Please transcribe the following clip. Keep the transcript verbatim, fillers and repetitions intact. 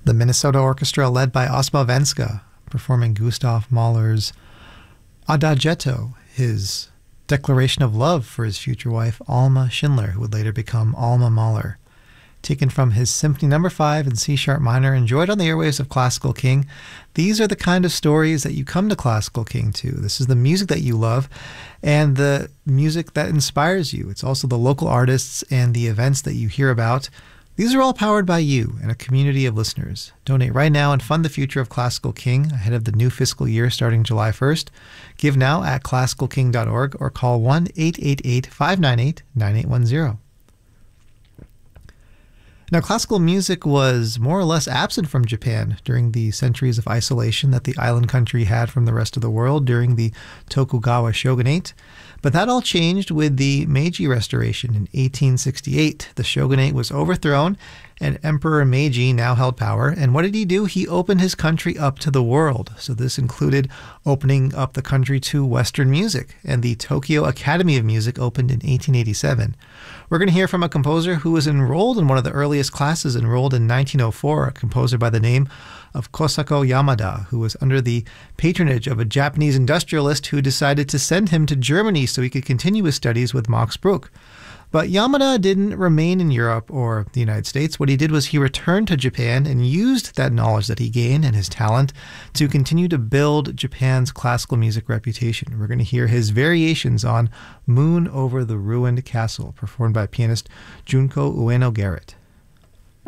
The Minnesota Orchestra, led by Osmo Venska, performing Gustav Mahler's Adagietto, his declaration of love for his future wife, Alma Schindler, who would later become Alma Mahler. Taken from his Symphony Number five in C-sharp minor, enjoyed on the airwaves of Classical King. These are the kind of stories that you come to Classical King to. This is the music that you love and the music that inspires you. It's also the local artists and the events that you hear about. These are all powered by you and a community of listeners. Donate right now and fund the future of Classical King ahead of the new fiscal year starting July first. Give now at classical king dot org or call one eight eight eight, five nine eight, nine eight one zero. Now, classical music was more or less absent from Japan during the centuries of isolation that the island country had from the rest of the world during the Tokugawa shogunate. But that all changed with the Meiji Restoration in eighteen sixty-eight. The shogunate was overthrown and Emperor Meiji now held power. And what did he do? He opened his country up to the world. So this included opening up the country to Western music. And the Tokyo Academy of Music opened in eighteen eighty-seven. We're going to hear from a composer who was enrolled in one of the earliest classes, enrolled in nineteen oh four, a composer by the name of Kosako Yamada, who was under the patronage of a Japanese industrialist who decided to send him to Germany so he could continue his studies with Max Bruch. But Yamada didn't remain in Europe or the United States. What he did was he returned to Japan and used that knowledge that he gained and his talent to continue to build Japan's classical music reputation. We're going to hear his variations on Moon Over the Ruined Castle, performed by pianist Junko Ueno Garrett.